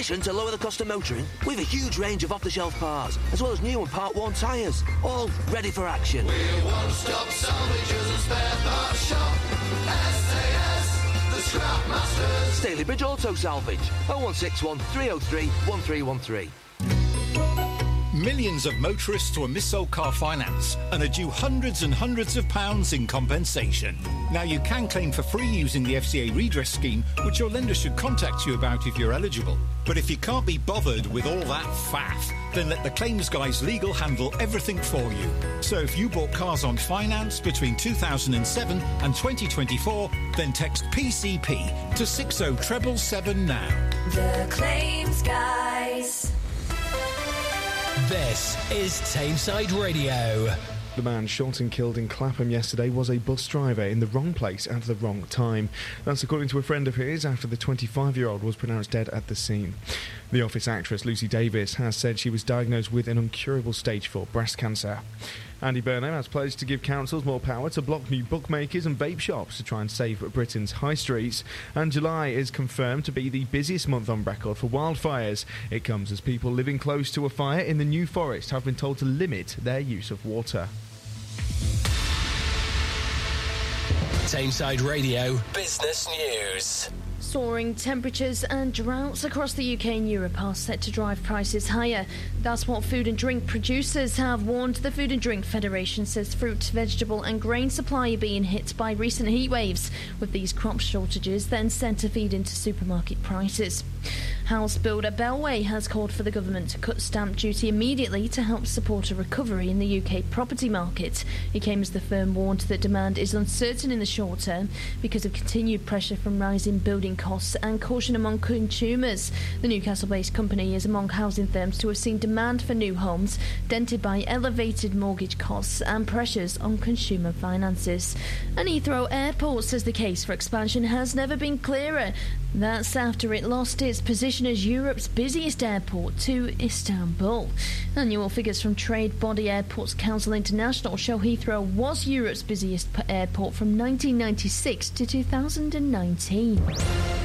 addition, to lower the cost of motoring, we have a huge range of off-the-shelf parts, as well as new and part-worn tyres, all ready for action. We're one-stop salvagers and spare parts shop. SAS, the Scrap Masters. Stalybridge Auto Salvage, 0161 303 1313. Millions of motorists were mis-sold car finance and are due hundreds and hundreds of pounds in compensation. Now you can claim for free using the FCA redress scheme, which your lender should contact you about if you're eligible. But if you can't be bothered with all that faff, then let the claims guys legal handle everything for you. So if you bought cars on finance between 2007 and 2024, then text PCP to 60777 now. The claims guys. This is Tameside Radio. The man shot and killed in Clapham yesterday was a bus driver in the wrong place at the wrong time. That's according to a friend of his after the 25-year-old was pronounced dead at the scene. The Office actress Lucy Davis has said she was diagnosed with an incurable stage 4 breast cancer. Andy Burnham has pledged to give councils more power to block new bookmakers and vape shops to try and save Britain's high streets. And July is confirmed to be the busiest month on record for wildfires. It comes as people living close to a fire in the New Forest have been told to limit their use of water. Tameside Radio Business News. Soaring temperatures and droughts across the UK and Europe are set to drive prices higher. That's what food and drink producers have warned. The Food and Drink Federation says fruit, vegetable and grain supply are being hit by recent heat waves, with these crop shortages then sent to feed into supermarket prices. House builder Bellway has called for the government to cut stamp duty immediately to help support a recovery in the UK property market. It came as the firm warned that demand is uncertain in the short term because of continued pressure from rising building costs and caution among consumers. The Newcastle-based company is among housing firms to have seen demand for new homes dented by elevated mortgage costs and pressures on consumer finances. And Heathrow Airport says the case for expansion has never been clearer. That's after it lost its position as Europe's busiest airport to Istanbul. Annual figures from trade body Airports Council International show Heathrow was Europe's busiest airport from 1996 to 2019.